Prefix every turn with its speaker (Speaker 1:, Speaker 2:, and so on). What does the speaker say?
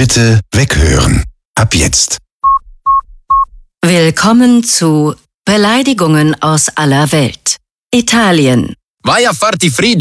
Speaker 1: Bitte weghören. Ab jetzt.
Speaker 2: Willkommen zu Beleidigungen aus aller Welt. Italien.
Speaker 3: Vai a farti frigge.